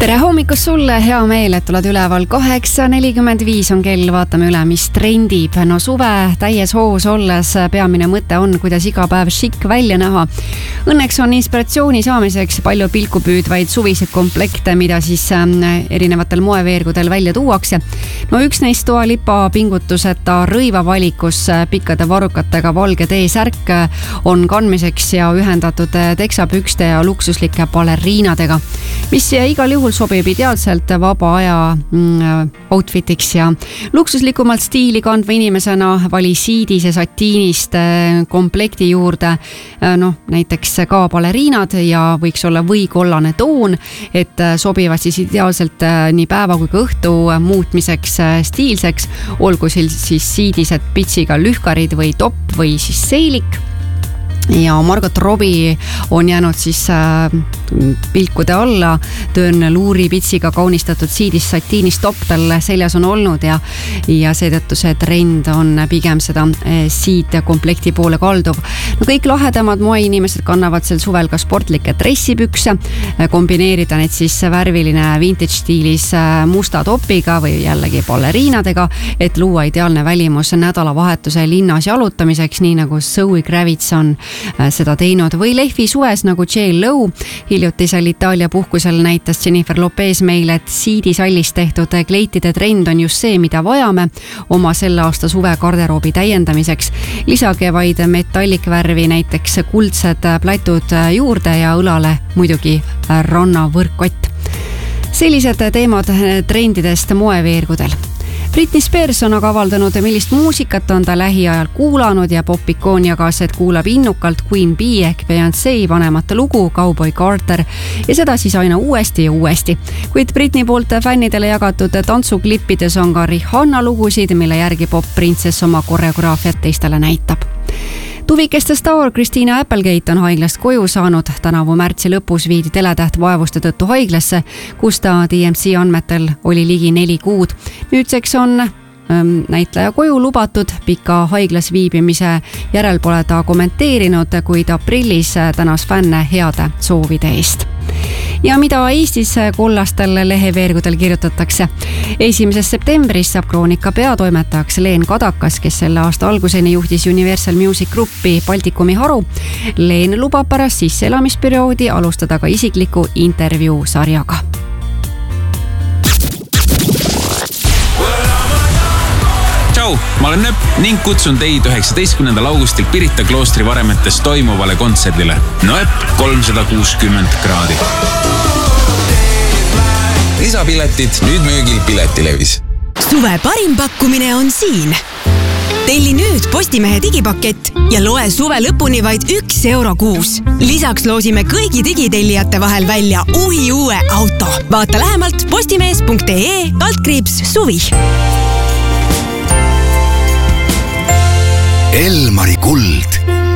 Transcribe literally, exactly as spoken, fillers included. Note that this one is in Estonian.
tere hommikust sulle, hea meel, et oled üleval. kaheksa nelikümmend viis on kell, vaatame üle, mis trendib. No suve täies hoos olles peamine mõte on, kuidas iga päev šikk välja näha. Õnneks on inspiratsiooni saamiseks palju pilkupüüdvaid suviseid komplekte, mida siis erinevatel moeveergudel välja tuuakse. No üks neist Dua Lipa pingutuseta rõivavalikus pikkade varrukatega valge T-särk on kandmiseks ja ühendatud teksapükste ja luksuslike baleriinadega, mis igal juhul sobib ideaalselt vaba aja outfitiks ja luksuslikumalt stiili kandva inimesena vali siidis ja satiinist komplekti juurde, noh, näiteks ka baleriinad ja võiks olla võikollane toon, et sobivad siis ideaalselt nii päeva kui ka õhtu muutmiseks stiilseks, olgu siis siidised pitsiga lühkarid või topp või siis seilik. Ja Margot Robbie on jäänud siis äh, pilkude alla, töön luuri pitsiga kaunistatud siidis satiinist topp tal seljas on olnud ja, ja seetõttu see trend on pigem seda äh, siid komplekti poole kalduv. No kõik lahedamad moeinimesed kannavad sel suvel ka sportlikke dressipükse, äh, kombineerida need siis värviline vintage stiilis äh, musta topiga või jällegi baleriinadega, et luua ideaalne välimus nädalavahetuse linnas jalutamiseks, nii nagu Zoe Kravitz on seda teinud, või lehvi suves nagu J Lo. Hiljutisel Itaalia puhkusel näitas Jennifer Lopez meile, et siidisallist tehtud kleitide trend on just see, mida vajame oma selle aasta suve garderoobi täiendamiseks. Lisage vaid metallikvärvi, näiteks kuldsed platud juurde ja õlale muidugi rannavõrkkott. Sellised teemad trendidest moeveergudel. Britney Spears on aga avaldanud, millist muusikat on ta lähiajal kuulanud ja popikoon jagas, et kuulab innukalt Queen Bee ehk Beyoncé vanemate lugu Cowboy Carter ja seda siis aina uuesti ja uuesti. Kuid Britney poolt fännidele jagatud tantsuklippides on ka Rihanna lugusid, mille järgi pop-printsess oma koreograafiat teistele näitab. Tuvikeste staar Christina Applegate on haiglast koju saanud. Tänavu märtsi lõpus viidi teletäht vaevuste tõttu haiglasse, kus ta D M C andmetel oli ligi neli kuud. Nüüdseks on ähm, näitleja koju lubatud, pika haiglas viibimise järel pole ta kommenteerinud, kuid aprillis tänas fänne heade soovide eest. Ja mida Eestis kollastel leheveergudel kirjutatakse? Esimesest septembrist saab Kroonika peatoimetajaks Leen Kadakas, kes selle aasta alguseni juhtis Universal Music Groupi Baltikumi haru. Leen lubab pärast sisseelamisperioodi alustada ka isikliku intervjuu sarjaga. Tšau, ma olen Nööp ning kutsun teid üheksateistkümnendal augustil Pirita kloostri varemetes toimuvale kontserdile. Nööp kolmsada kuuskümmend kraadi. Lisapiletid nüüd müügil Piletilevis. Suve parim pakkumine on siin. Telli nüüd Postimehe digipakett ja loe suve lõpuni vaid üks euro kuus. Lisaks loosime kõigi digitellijate vahel välja uhi uue auto. Vaata lähemalt postimees punkt ee kaldkriips suvi. Elmari kuld.